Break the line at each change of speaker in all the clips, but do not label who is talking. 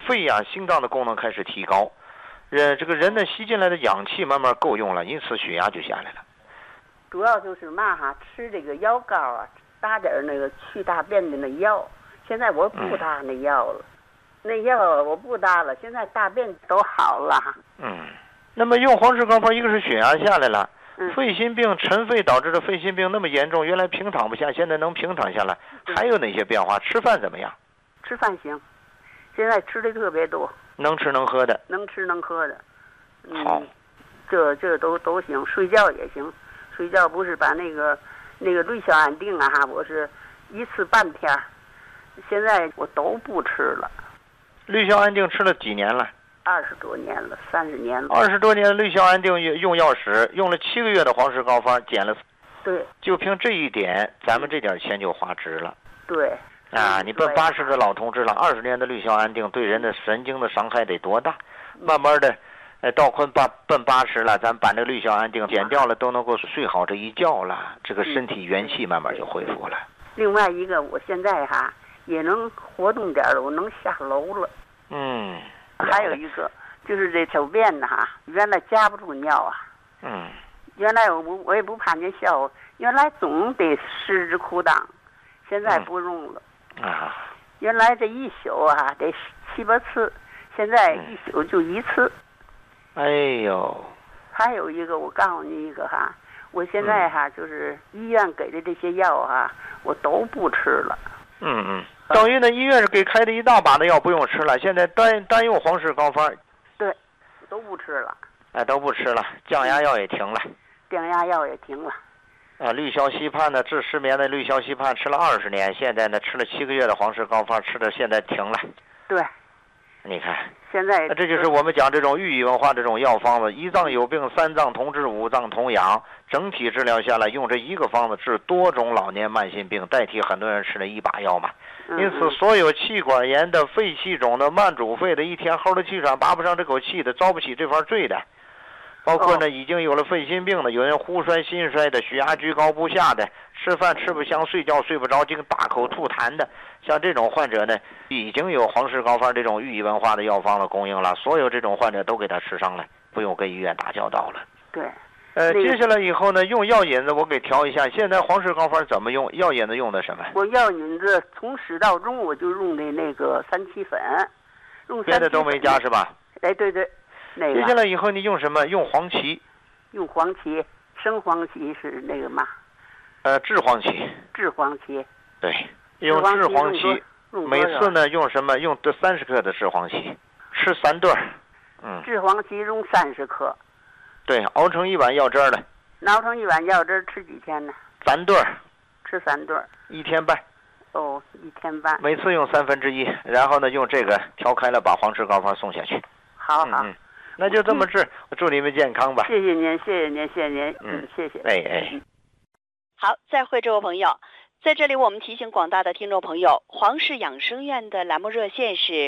肺呀、心脏的功能开始提高，这个人呢吸进来的氧气慢慢够用了，因此血压就下来了。
主要就是嘛哈，吃这个药膏啊，打点那个去大便的那药。现在我不打那药了，那药我不打了，现在大便都好了。
那么用黄石膏方，一个是血压下来了，肺心病尘肺导致的肺心病那么严重，原来平躺不下，现在能平躺下来。还有哪些变化？吃饭怎么样？
吃饭行，现在吃的特别多，
能吃能喝的。
能吃能喝的。
好，
这都行，睡觉也行。睡觉不是把那个氯硝安定啊哈，我是一次半天，现在我都不吃了。
氯硝安定吃了几年了
？20多年了，30年了。
20多年氯硝安定用药时，用了7个月的黄石膏方，减了。
对。
就凭这一点，咱们这点钱就花值了。
对。
你奔80的老同志了，20年的氯硝安定对人的神经的伤害得多大？慢慢的。到奔80了，咱把这氯硝安定减掉了，都能够睡好这一觉了，这个身体元气慢慢就恢复了。
另外一个，我现在哈也能活动点了，我能下楼了。还有一个就是这小便呢哈，原来夹不住尿啊。原来我也不怕你笑，原来总得10只裤裆，现在不用了。原来这一宿啊得7、8次，现在一宿就1次。
哎呦，
还有一个，我告诉你一个哈，我现在哈就是医院给的这些药哈，我都不吃了。等于呢，医院是给开的一大把的药，不用吃了。现在单用黄石膏方。对，都不吃了。
都不吃了，降压药也停了。
降压药也停了。
氯硝西泮呢，治失眠的氯硝西泮吃了20年，现在呢吃了7个月的黄石膏方，吃的现在停了。
对。
你看。
现在
这就是我们讲这种寓意文化这种药方子，1脏有病3脏同治5脏同养，整体治疗下来用这一个方子治多种老年慢性病，代替很多人吃了一把药嘛。因此所有气管炎的、肺气肿的、慢阻肺的、一天齁的气喘拔不上这口气的、遭不起这番罪的，包括呢已经有了肺心病的，有人忽衰心衰的，血压居高不下的，吃饭吃不香，睡觉睡不着，经大口吐痰的，像这种患者呢，已经有黄石膏方这种寓意文化的药方的供应了，所有这种患者都给他吃上了，不用跟医院打交道了。
对。
接下来以后呢，用药引子我给调一下。现在黄石膏方怎么用？药引子用的什么？
我药引子从始到终我就用的那个3七粉，
别的都没加是吧？
对。那个。
接下来以后你用什么？用黄芪。
用黄芪，生黄芪是那个嘛？
炙黄芪。
炙黄芪。
对，用炙黄芪。每次呢用什么？用30克的炙黄芪，吃3顿。
炙黄芪用30克。
对，熬成1碗药汁了。
熬成1碗药汁吃几天呢
？3顿。
吃3顿。
1天半。
1天半。
每次用1/3，然后呢用这个调开了，把黄石膏方送下去。
好。
那就这么治，我祝你们健康吧。
谢谢您。谢谢。
好，再会，这位朋友。在这里，我们提醒广大的听众朋友，黄氏养生院的栏目热线是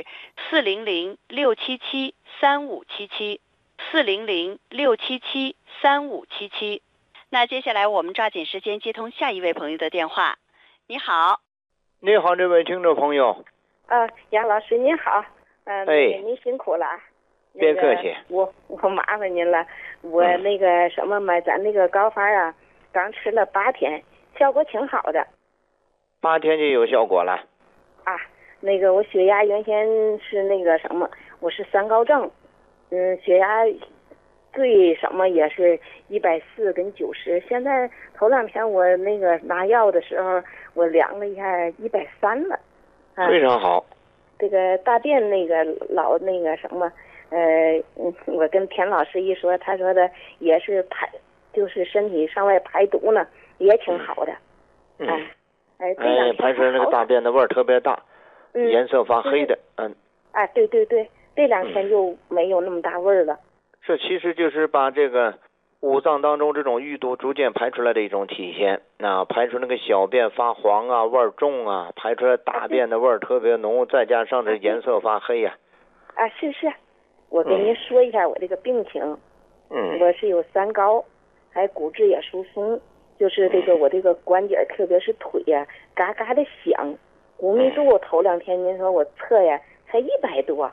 400-677-3577，400-677-3577。那接下来我们抓紧时间接通下一位朋友的电话。你好。
你好，这位听众朋友。
杨老师您好。您辛苦了。
别客气。
我麻烦您了。我那个什么嘛，咱那个膏方啊，刚吃了8天，效果挺好的。
8天就有效果了。
那个我血压原先是那个什么，我是3高症，血压最什么也是140跟90，现在头2天我那个拿药的时候，我量了一下130了。
非常好。
这个大便那个老那个什么，我跟田老师一说，他说的也是就是身体上外排毒呢，也挺好的。
排出来那个大便的味儿特别大，颜色发黑的。
对，这2天就没有那么大味儿了。
这其实就是把这个5脏当中这种淤毒逐渐排出来的一种体现。排出那个小便发黄啊，味儿重啊，排出来大便的味儿特别浓，再加上这颜色发黑呀。
是，我跟您说一下我这个病情。我是有3高，还骨质也疏松，就是这个我这个关节，特别是腿呀，嘎嘎的响。骨密度头2天您说我测呀才100多，